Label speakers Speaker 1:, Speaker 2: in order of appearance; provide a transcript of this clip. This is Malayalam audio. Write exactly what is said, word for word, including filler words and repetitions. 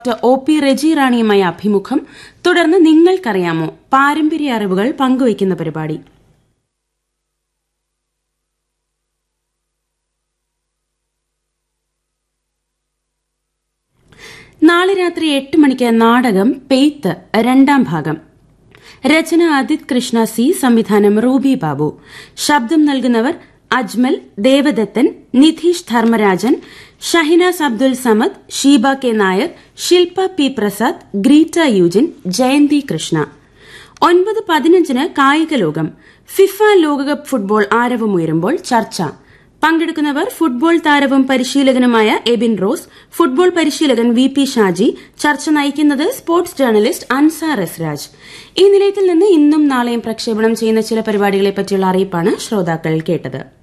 Speaker 1: ഡോക്ടർ ഒ പി റെജി റാണിയുമായി അഭിമുഖം. തുടർന്ന് നിങ്ങൾക്കറിയാമോ പാരമ്പര്യ അറിവുകൾ പങ്കുവയ്ക്കുന്ന പരിപാടി. നാളെ രാത്രി എട്ട് മണിക്ക് നാടകം പെയ്ത്ത് രണ്ടാം ഭാഗം. രചന അദിത് കൃഷ്ണ സി, സംവിധാനം റൂബി ബാബു. ശബ്ദം നൽകുന്നവർ അജ്മൽ, ദേവദത്തൻ, നിധീഷ് ധർമ്മരാജൻ, ഷഹിനാസ് അബ്ദുൽ സമദ്, ഷീബ കെ നായർ, ശിൽപ പി പ്രസാദ്, ഗ്രീറ്റ യൂജിൻ, ജയന്തി കൃഷ്ണ. ഒൻപത് പതിനഞ്ചിന് കായിക ലോകം. ഫിഫ ലോകകപ്പ് ഫുട്ബോൾ ആരവമുയരുമ്പോൾ ചർച്ച. പങ്കെടുക്കുന്നവർ ഫുട്ബോൾ താരവും പരിശീലകനുമായ എബിൻ റോസ്, ഫുട്ബോൾ പരിശീലകൻ വി പി ഷാജി. ചർച്ച നയിക്കുന്നത് sports journalist Ansar S Raj. ഈ നിലയത്തിൽ നിന്ന് ഇന്നും നാളെയും പ്രക്ഷേപണം ചെയ്യുന്ന ചില പരിപാടികളെപ്പറ്റിയുള്ള അറിയിപ്പാണ് ശ്രോതാക്കൾ കേട്ടത്.